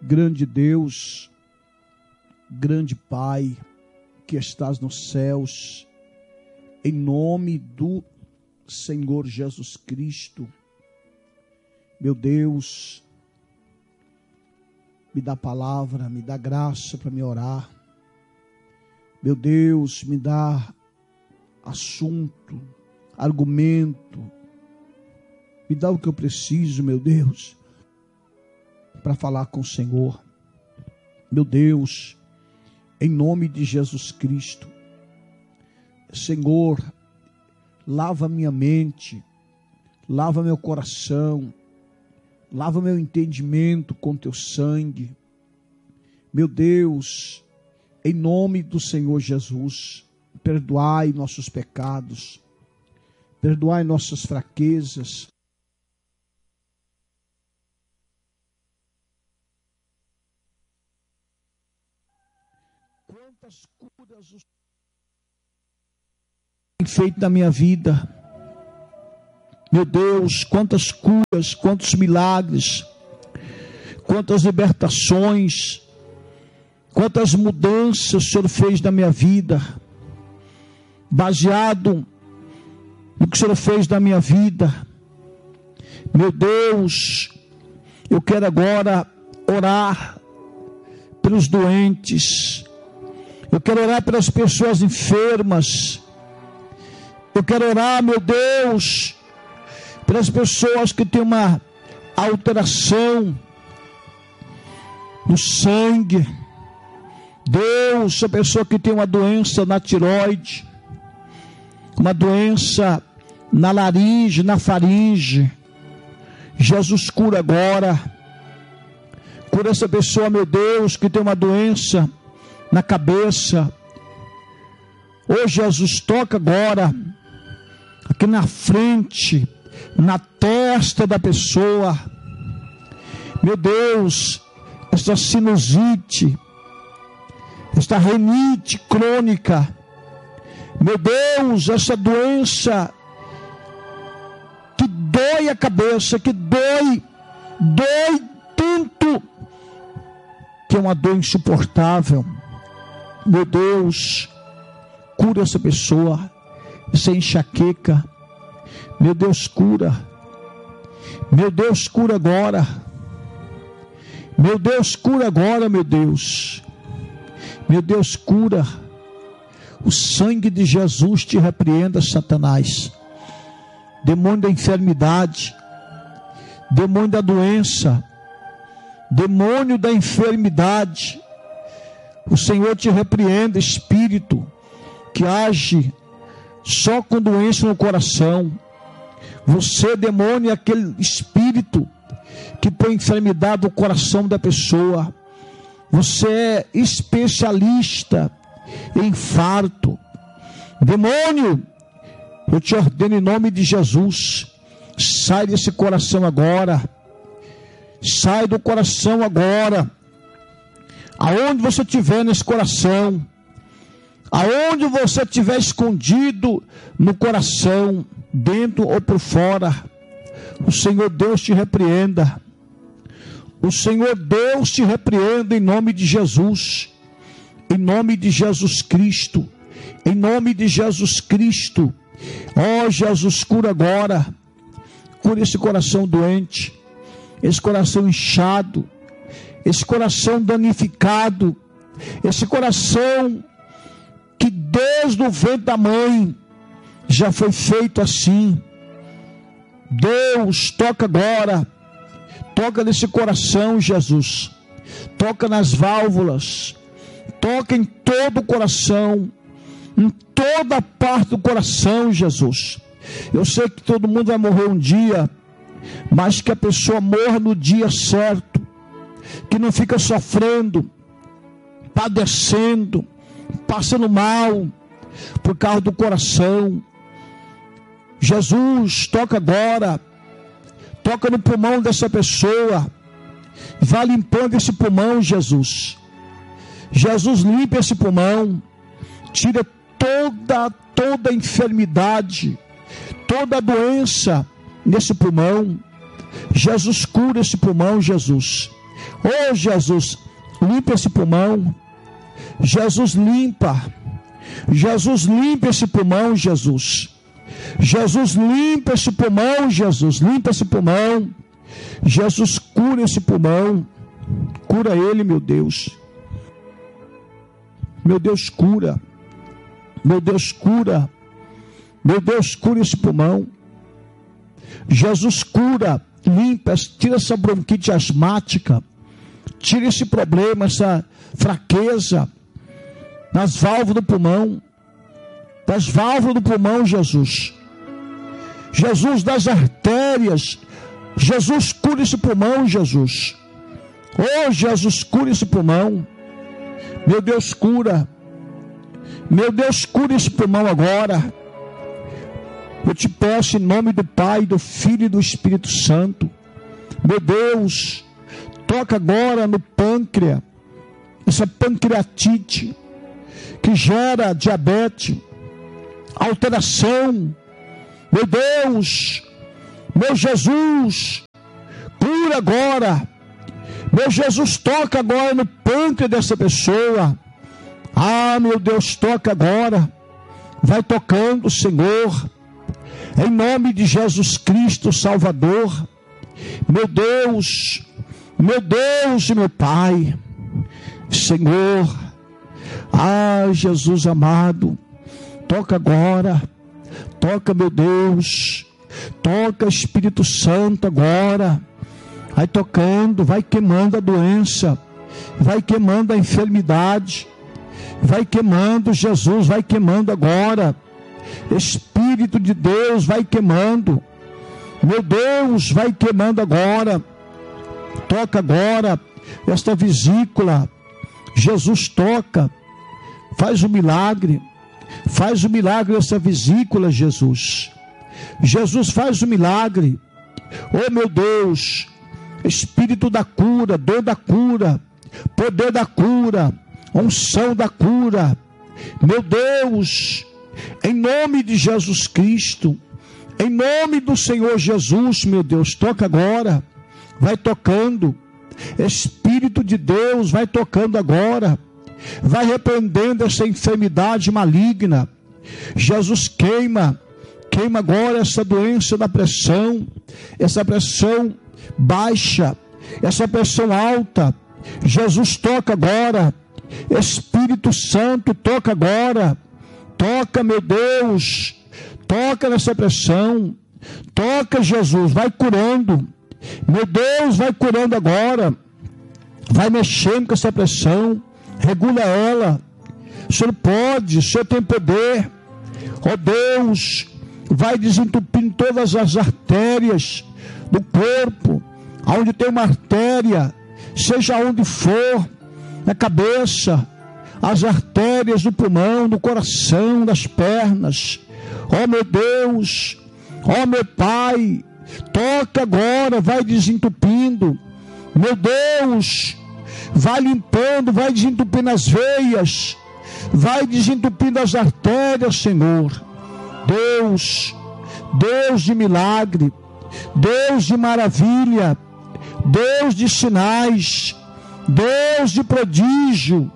Grande Deus, grande Pai, que estás nos céus, em nome do Senhor Jesus Cristo, meu Deus, me dá palavra, me dá graça para me orar. Meu Deus, me dá assunto, argumento, me dá o que eu preciso, meu Deus, para falar com o Senhor. Meu Deus, em nome de Jesus Cristo, Senhor, lava minha mente, lava meu coração, lava meu entendimento com teu sangue. Meu Deus, em nome do Senhor Jesus, perdoai nossos pecados, perdoai nossas fraquezas. Quantas curas o Senhor tem feito na minha vida. Meu Deus, quantas curas, quantos milagres, quantas libertações, quantas mudanças o Senhor fez na minha vida, baseado no que o Senhor fez na minha vida. Meu Deus, eu quero agora orar pelos doentes, eu quero orar pelas pessoas enfermas, eu quero orar, meu Deus, pelas pessoas que têm uma alteração no sangue. Deus, a pessoa que tem uma doença na tireoide, uma doença na laringe, na faringe, Jesus cura agora. Cura essa pessoa, meu Deus, que tem uma doença na cabeça. Ô Jesus, toca agora, aqui na frente, na testa da pessoa. Meu Deus, esta sinusite, esta rinite crônica, meu Deus, essa doença que dói a cabeça, que dói tanto, que é uma dor insuportável. Meu Deus, cura essa pessoa, essa enxaqueca. Meu Deus, cura. Meu Deus, cura agora. Meu Deus, cura agora, meu Deus. Meu Deus, cura. O sangue de Jesus te repreenda, Satanás. Demônio da enfermidade, demônio da doença, demônio da enfermidade. O Senhor te repreenda, espírito que age só com doença no coração. Você, demônio, é aquele espírito que põe enfermidade no coração da pessoa. Você é especialista em infarto. Demônio, eu te ordeno em nome de Jesus, sai desse coração agora. Sai do coração agora. Aonde você estiver nesse coração, aonde você estiver escondido no coração, dentro ou por fora, o Senhor Deus te repreenda. O Senhor Deus te repreenda em nome de Jesus, em nome de Jesus Cristo, em nome de Jesus Cristo. Ó Jesus, cura agora, cura esse coração doente, esse coração inchado, esse coração danificado, esse coração que desde o ventre da mãe já foi feito assim. Deus, toca agora, toca nesse coração, Jesus, toca nas válvulas, toca em todo o coração, em toda a parte do coração, Jesus. Eu sei que todo mundo vai morrer um dia, mas que a pessoa morra no dia certo, que não fica sofrendo, padecendo, passando mal por causa do coração. Jesus, toca agora, toca no pulmão dessa pessoa, vá limpando esse pulmão, Jesus. Jesus, limpa esse pulmão, tira toda enfermidade, toda doença nesse pulmão. Jesus, cura esse pulmão, Jesus. Oh, Jesus, limpa esse pulmão. Jesus, limpa. Jesus, limpa esse pulmão, Jesus. Jesus, limpa esse pulmão, Jesus. Limpa esse pulmão. Jesus, cura esse pulmão. Cura ele, meu Deus. Meu Deus, cura. Meu Deus, cura. Meu Deus, cura esse pulmão. Jesus, cura, limpa, tira essa bronquite asmática. Tira esse problema, essa fraqueza nas válvulas do pulmão. Das válvulas do pulmão, Jesus. Jesus, das artérias. Jesus, cura esse pulmão, Jesus. Oh, Jesus, cura esse pulmão. Meu Deus, cura. Meu Deus, cura esse pulmão agora. Eu te peço em nome do Pai, do Filho e do Espírito Santo. Meu Deus, toca agora no pâncreas, essa pancreatite que gera diabetes, alteração. Meu Deus, meu Jesus, cura agora. Meu Jesus, toca agora no pâncreas dessa pessoa. Ah, meu Deus, toca agora. Vai tocando, Senhor. Em nome de Jesus Cristo, Salvador. Meu Deus e meu Pai. Senhor. Ah, Jesus amado. Toca agora. Toca, meu Deus. Toca, Espírito Santo, agora. Vai tocando, vai queimando a doença. Vai queimando a enfermidade. Vai queimando, Jesus, vai queimando agora. Espírito de Deus, vai queimando. Meu Deus, vai queimando agora. Toca agora esta vesícula. Jesus, toca. Faz o milagre. Faz o milagre dessa vesícula, Jesus. Jesus, faz o milagre. Oh, meu Deus. Espírito da cura, dor da cura, poder da cura, unção da cura. Meu Deus, em nome de Jesus Cristo, em nome do Senhor Jesus, meu Deus, toca agora. Vai tocando. Espírito de Deus, vai tocando agora. Vai repreendendo essa enfermidade maligna. Jesus, queima agora essa doença da pressão, essa pressão baixa, essa pressão alta. Jesus, toca agora. Espírito Santo, toca agora. Toca, meu Deus. Toca nessa pressão. Toca, Jesus, vai curando. Meu Deus, vai curando agora. Vai mexendo com essa pressão. Regula ela. O Senhor pode, o Senhor tem poder. Ó Deus, vai desentupindo todas as artérias do corpo. Aonde tem uma artéria, seja onde for, na cabeça, as artérias do pulmão, do coração, das pernas. Ó meu Deus, ó meu Pai, toca agora, vai desentupindo. Meu Deus, vai limpando, vai desentupindo as veias, vai desentupindo as artérias, Senhor. Deus, Deus de milagre, Deus de maravilha, Deus de sinais, Deus de prodígio,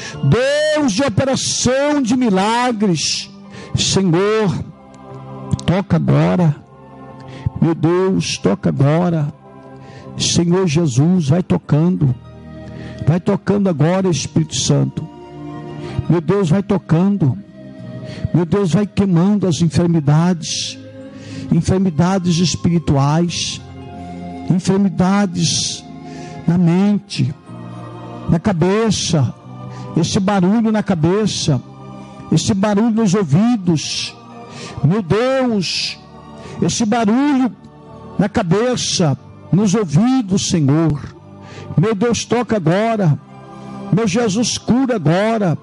Deus de operação de milagres. Senhor, toca agora. Meu Deus, toca agora. Senhor Jesus, vai tocando. Vai tocando agora, Espírito Santo. Meu Deus, vai tocando. Meu Deus, vai queimando as enfermidades. Enfermidades espirituais. Enfermidades na mente, na cabeça. Esse barulho na cabeça. Esse barulho nos ouvidos. Meu Deus, esse barulho na cabeça, nos ouvidos, Senhor. Meu Deus, toca agora. Meu Jesus, cura agora.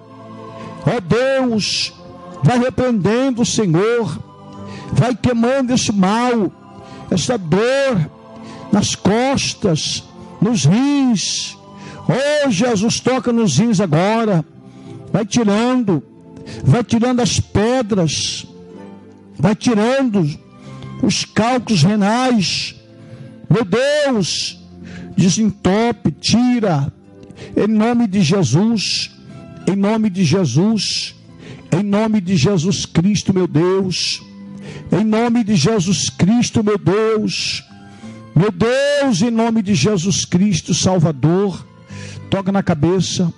Ó Deus, vai repreendendo, Senhor. Vai queimando esse mal, essa dor nas costas, nos rins. Oh Jesus, toca nos rins agora. Vai tirando as pedras, vai tirando os cálculos renais. Meu Deus, desentope, tira, em nome de Jesus, em nome de Jesus, em nome de Jesus Cristo, meu Deus, em nome de Jesus Cristo, meu Deus, em nome de Jesus Cristo, Salvador. Toca na cabeça,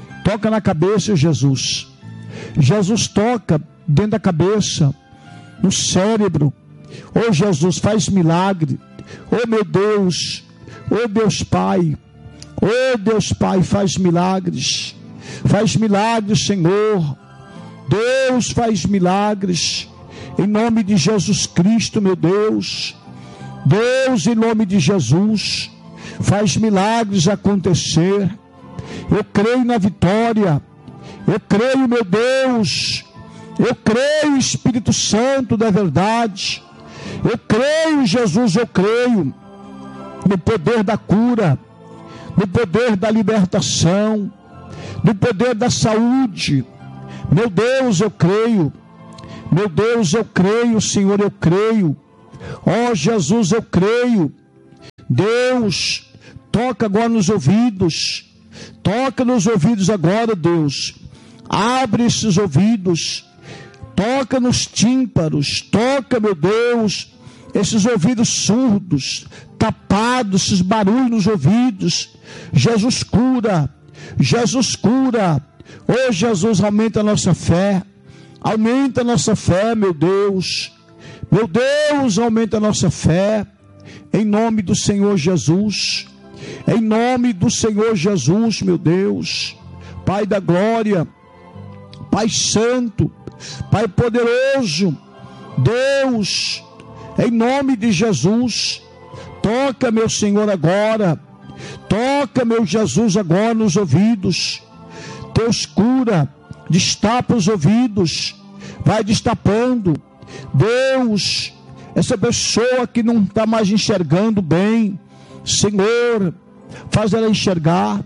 Jesus. Jesus toca dentro da cabeça, no cérebro. Oh Jesus, faz milagre. Oh meu Deus, oh Deus Pai, faz milagres. Faz milagres, Senhor. Deus, faz milagres. Em nome de Jesus Cristo, meu Deus. Deus, em nome de Jesus, faz milagres acontecer. Eu creio na vitória. Eu creio, meu Deus. Eu creio, Espírito Santo da verdade. Eu creio, Jesus, eu creio no poder da cura, no poder da libertação, no poder da saúde. Meu Deus, eu creio. Meu Deus, eu creio, Senhor, eu creio. Ó Jesus, eu creio. Deus, toca agora nos ouvidos. Toca nos ouvidos agora, Deus. Abre esses ouvidos. Toca nos tímpanos. Toca, meu Deus, esses ouvidos surdos, tapados, esses barulhos nos ouvidos. Jesus cura. Jesus cura. Oh Jesus, aumenta a nossa fé. Aumenta a nossa fé, meu Deus. Meu Deus, aumenta a nossa fé. Em nome do Senhor Jesus. Em nome do Senhor Jesus, meu Deus. Pai da glória, Pai santo, Pai poderoso, Deus, em nome de Jesus, toca, meu Senhor, agora. Toca, meu Jesus, agora nos ouvidos. Deus cura, destapa os ouvidos, vai destapando. Deus, essa pessoa que não está mais enxergando bem, Senhor, faz ela enxergar,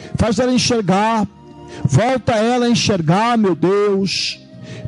volta ela a enxergar, meu Deus,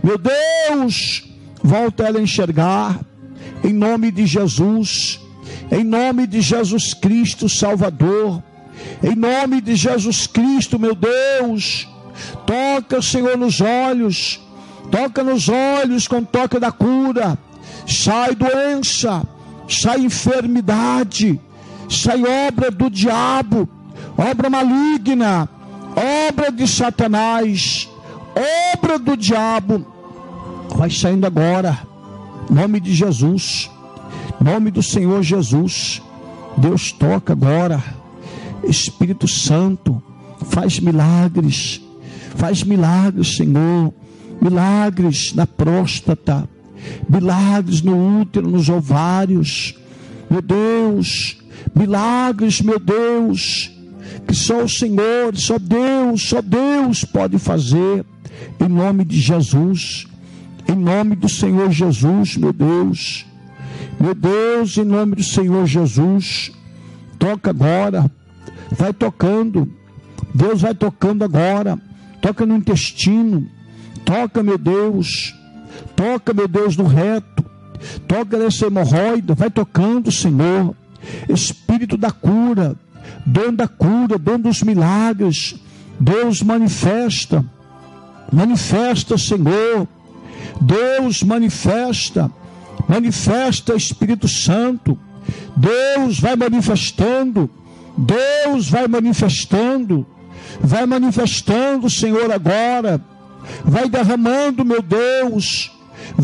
volta ela a enxergar, em nome de Jesus, em nome de Jesus Cristo, Salvador, em nome de Jesus Cristo, meu Deus. Toca, Senhor, nos olhos, toca nos olhos com toque da cura. Sai doença, sai enfermidade, sai obra do diabo, obra maligna, obra de Satanás, obra do diabo. Vai saindo agora, em nome de Jesus, em nome do Senhor Jesus. Deus toca agora. Espírito Santo, faz milagres, Senhor. Milagres na próstata, milagres no útero, nos ovários, meu Deus, milagres, meu Deus, que só o Senhor, só Deus pode fazer, em nome de Jesus, em nome do Senhor Jesus, meu Deus, em nome do Senhor Jesus. Toca agora, vai tocando, Deus vai tocando agora, toca no intestino, toca, meu Deus, no reto, toca nessa hemorroida, vai tocando, Senhor. Espírito da cura, dono da cura, dono dos milagres, Deus manifesta, Senhor. Deus manifesta, Espírito Santo. Deus vai manifestando, Senhor, agora. Vai derramando, meu Deus,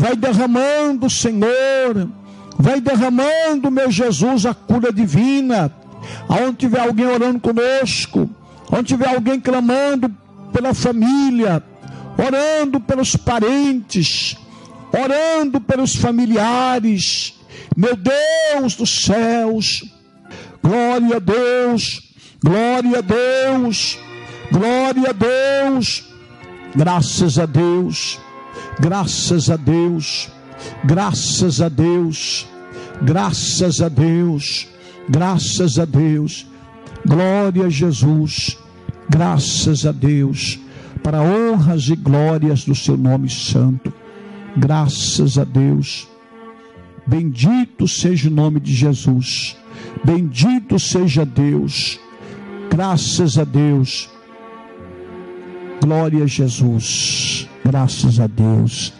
Senhor, vai derramando, meu Jesus, a cura divina. Aonde tiver alguém orando conosco, onde tiver alguém clamando pela família, orando pelos parentes, orando pelos familiares, meu Deus dos céus, glória a Deus, glória a Deus, glória a Deus. Graças a Deus, graças a Deus, graças a Deus, graças a Deus, graças a Deus. Glória a Jesus, graças a Deus, para honras e glórias do seu nome santo. Graças a Deus. Bendito seja o nome de Jesus. Bendito seja Deus. Graças a Deus. Glória a Jesus. Graças a Deus.